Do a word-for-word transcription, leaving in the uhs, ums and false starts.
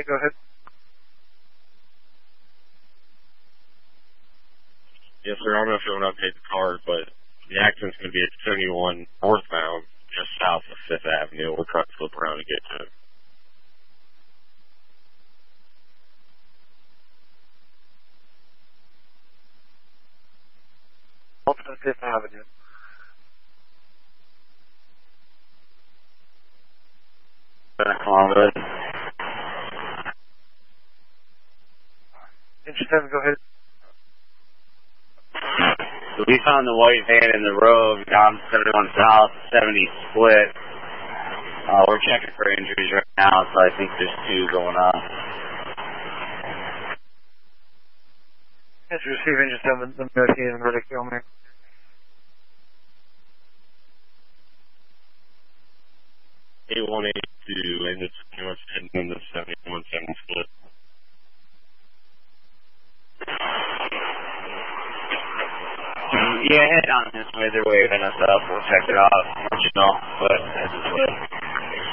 go ahead. Yes, sir. I don't know if you want to update the card, but the accident's going to be at seventy-one northbound, just south of Fifth Avenue. We're trying to flip around to get to it. Ultimate Fifth Avenue. Come on, good. Engine seven, go ahead. So we found the white van in the road down seventy-one South, seventy split. Uh, we're checking for injuries right now, so I think there's two going on. Yes, we receive engine seven, the Mercy and Riddick Gilmer. eight one eight two, and it's pretty much heading into seventy-one seventy split. Yeah, head on this way. They're waving us up. We'll check it out. Let you know. But